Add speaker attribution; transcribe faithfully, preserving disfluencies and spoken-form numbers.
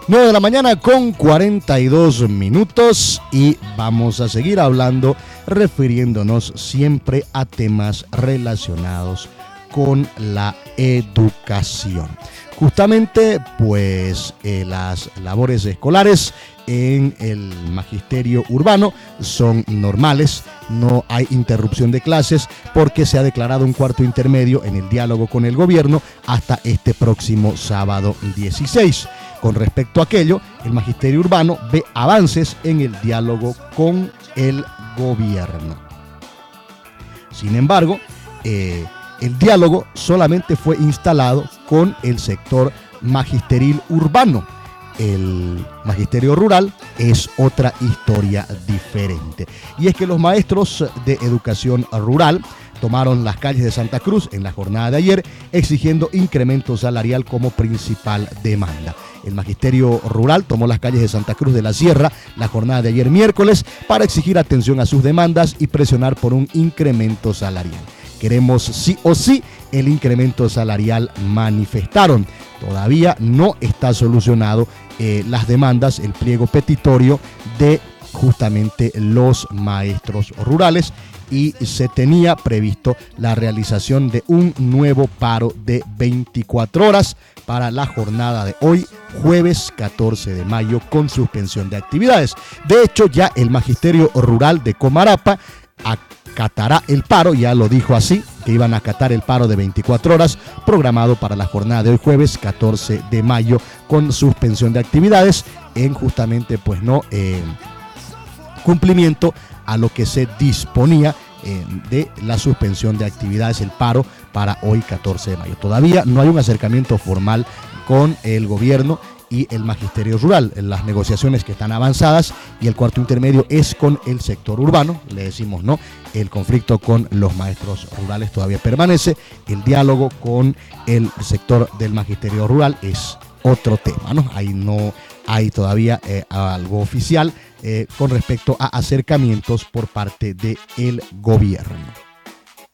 Speaker 1: nueve de la mañana con cuarenta y dos minutos y vamos a seguir hablando, refiriéndonos siempre a temas relacionados con la educación. Justamente, pues, eh, las labores escolares en el magisterio urbano son normales, no hay interrupción de clases porque se ha declarado un cuarto intermedio en el diálogo con el gobierno hasta este próximo sábado dieciséis. Con respecto a aquello, el magisterio urbano ve avances en el diálogo con el gobierno. Sin embargo, eh, el diálogo solamente fue instalado con el sector magisterial urbano. El magisterio rural es otra historia diferente. Y es que los maestros de educación rural tomaron las calles de Santa Cruz en la jornada de ayer, exigiendo incremento salarial como principal demanda. El magisterio rural tomó las calles de Santa Cruz de la Sierra la jornada de ayer miércoles para exigir atención a sus demandas y presionar por un incremento salarial. Queremos sí o sí el incremento salarial, manifestaron. Todavía no está solucionado eh, las demandas, el pliego petitorio de justamente los maestros rurales, y se tenía previsto la realización de un nuevo paro de veinticuatro horas para la jornada de hoy, jueves catorce de mayo, con suspensión de actividades. De hecho, ya el magisterio rural de Comarapa acatará el paro, ya lo dijo así, que iban a acatar el paro de veinticuatro horas programado para la jornada de hoy, jueves catorce de mayo, con suspensión de actividades en justamente, pues no, eh, cumplimiento a lo que se disponía eh, de la suspensión de actividades, el paro para hoy catorce de mayo. Todavía no hay un acercamiento formal con el gobierno y el magisterio rural. Las negociaciones que están avanzadas y el cuarto intermedio es con el sector urbano, le decimos no, el conflicto con los maestros rurales todavía permanece, el diálogo con el sector del magisterio rural es otro tema, ¿no? Ahí no hay todavía eh, algo oficial eh, con respecto a acercamientos por parte del gobierno.